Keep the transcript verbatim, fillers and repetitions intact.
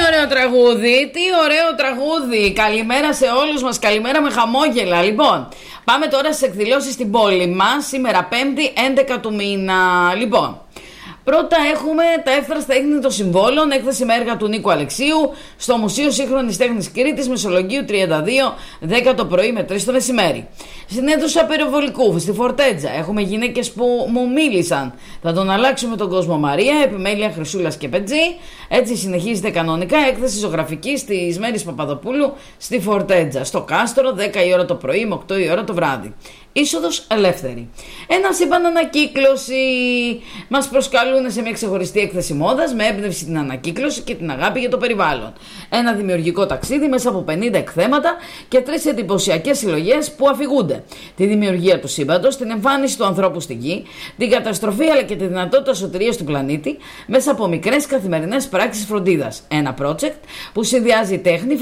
ωραίο τραγούδι, τι ωραίο τραγούδι. Καλημέρα σε όλους μας, καλημέρα με χαμόγελα. Λοιπόν, πάμε τώρα στις εκδηλώσεις στην πόλη μας. Σήμερα Πέμπτη, έντεκα του μήνα. Λοιπόν, πρώτα έχουμε τα εύθραστα έθνη των συμβόλων, έκθεση με έργα του Νίκου Αλεξίου στο Μουσείο Σύγχρονης Τέχνης Κρήτης, Μεσολογγίου τριάντα δύο, δέκα το πρωί με τρεις το μεσημέρι. Στην αίθουσα Πυροβολικού, στη Φορτέτζα, έχουμε γυναίκες που μου μίλησαν. Θα τον αλλάξουμε τον κόσμο Μαρία, επιμέλεια Χρυσούλας και Πετζή. Έτσι συνεχίζεται κανονικά έκθεση ζωγραφική της Μέρης Παπαδοπούλου στη Φορτέτζα. Στο Κάστρο, δέκα η ώρα το πρωί με οκτώ η ώρα το βράδυ. Είσοδος ελεύθερη. Ένα σύμπαν ανακύκλωση. Μας προσκαλούν σε μια ξεχωριστή έκθεση μόδας με έμπνευση την ανακύκλωση και την αγάπη για το περιβάλλον. Ένα δημιουργικό ταξίδι μέσα από πενήντα εκθέματα και τρεις εντυπωσιακές συλλογές που αφηγούνται τη δημιουργία του σύμπαντος, την εμφάνιση του ανθρώπου στη γη, την καταστροφή αλλά και τη δυνατότητα σωτηρίας του πλανήτη μέσα από μικρές καθημερινές πράξεις φροντίδας. Ένα project που συνδυάζει τέχνη,